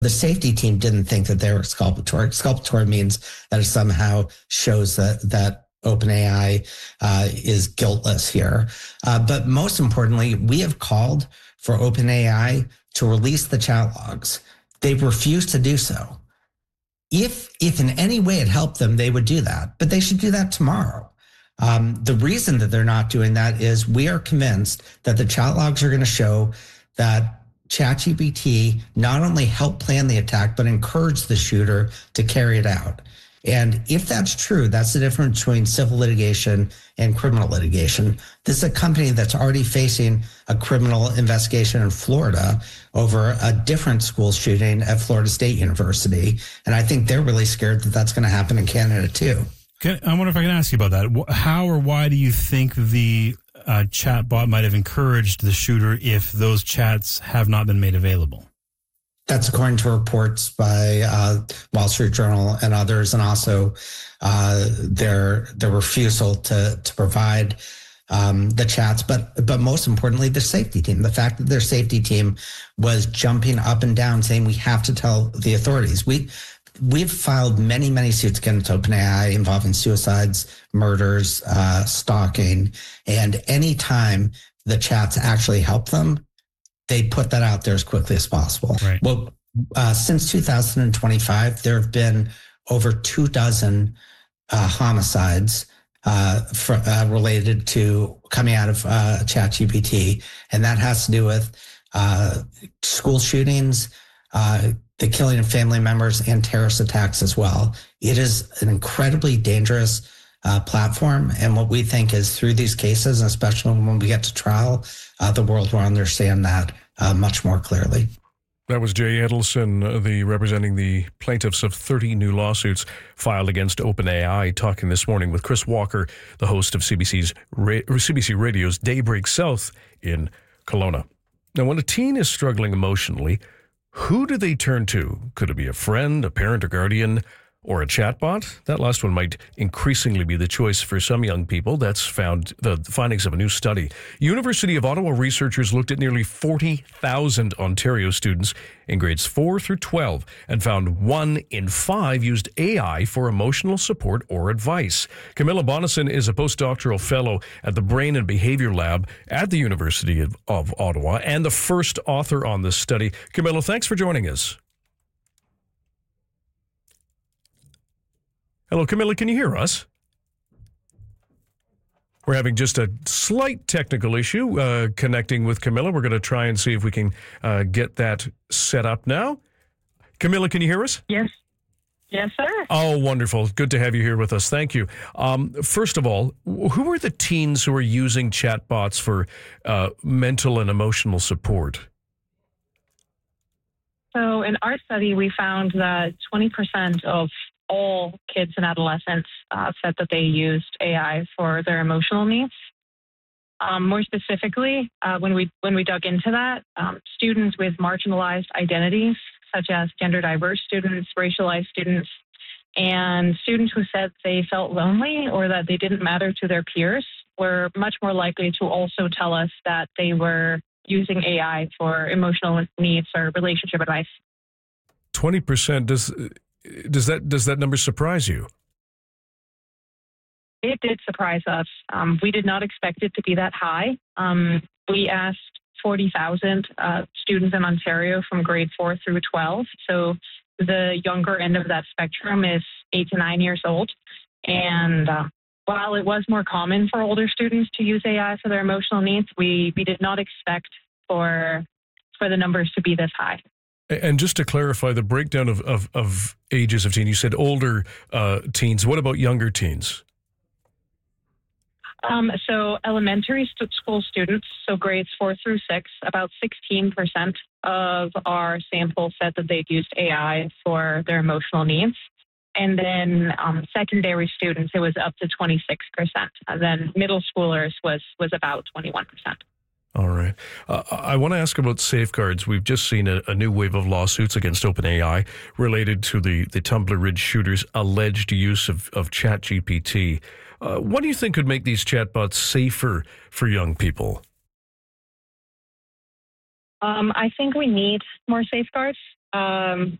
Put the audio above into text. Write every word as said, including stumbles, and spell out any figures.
The safety team didn't think that they were exculpatory. Exculpatory means that it somehow shows that that OpenAI uh, is guiltless here. Uh, but most importantly, we have called for OpenAI to release the chat logs. They've refused to do so. If, if in any way it helped them, they would do that, but they should do that tomorrow. Um, the reason that they're not doing that is we are convinced that the chat logs are going to show that ChatGPT not only helped plan the attack, but encouraged the shooter to carry it out. And if that's true, that's the difference between civil litigation and criminal litigation. This is a company that's already facing a criminal investigation in Florida over a different school shooting at Florida State University. And I think they're really scared that that's going to happen in Canada too. Okay, I wonder if I can ask you about that. How or why do you think the uh, chat bot might have encouraged the shooter if those chats have not been made available? That's according to reports by uh, Wall Street Journal and others, and also uh, their their refusal to to provide um, the chats. But but most importantly, the safety team. The fact that their safety team was jumping up and down, saying we have to tell the authorities. We we've filed many many suits against OpenAI involving suicides, murders, uh, stalking, and any time the chats actually help them, they put that out there as quickly as possible. Right. Well, uh, since two thousand twenty-five, there have been over two dozen uh, homicides uh, for, uh, related to coming out of uh, ChatGPT, and that has to do with uh, school shootings, uh, the killing of family members, and terrorist attacks as well. It is an incredibly dangerous Uh, platform. And what we think is through these cases, and especially when we get to trial, uh, the world will understand that uh, much more clearly. That was Jay Edelson, uh, the representing the plaintiffs of thirty new lawsuits filed against OpenAI, talking this morning with Chris Walker, the host of C B C's Ra- C B C Radio's Daybreak South in Kelowna. Now, when a teen is struggling emotionally, who do they turn to? Could it be a friend, a parent or guardian, or a chatbot? That last one might increasingly be the choice for some young people. That's found the findings of a new study. University of Ottawa researchers looked at nearly forty thousand Ontario students in grades four through twelve and found one in five used A I for emotional support or advice. Camilla Bonison is a postdoctoral fellow at the Brain and Behavior Lab at the University of, of Ottawa and the first author on this study. Camilla, thanks for joining us. Hello, Camilla, can you hear us? We're having just a slight technical issue uh, connecting with Camilla. We're going to try and see if we can uh, get that set up now. Camilla, can you hear us? Yes. Yes, sir. Oh, wonderful. Good to have you here with us. Thank you. Um, first of all, who are the teens who are using chatbots for uh, mental and emotional support? So in our study, we found that twenty percent of all kids and adolescents uh, said that they used A I for their emotional needs. Um, more specifically, uh, when we when we dug into that, um, students with marginalized identities, such as gender diverse students, racialized students, and students who said they felt lonely or that they didn't matter to their peers, were much more likely to also tell us that they were using A I for emotional needs or relationship advice. twenty percent, does... Does that does that number surprise you? It did surprise us. Um, we did not expect it to be that high. Um, we asked forty thousand uh, students in Ontario from grade four through twelve. So the younger end of that spectrum is eight to nine years old. And uh, while it was more common for older students to use A I for their emotional needs, we, we did not expect for for the numbers to be this high. And just to clarify the breakdown of, of, of ages of teens, you said older uh, teens. What about younger teens? Um, so elementary st- school students, so grades four through six, about sixteen percent of our sample said that they'd used A I for their emotional needs. And then um, secondary students, it was up to twenty-six percent. And then middle schoolers was, was about twenty-one percent. All right. Uh, I want to ask about safeguards. We've just seen a, a new wave of lawsuits against OpenAI related to the, the Tumbler Ridge shooters' alleged use of, of ChatGPT. Uh, what do you think could make these chatbots safer for young people? Um, I think we need more safeguards. Um,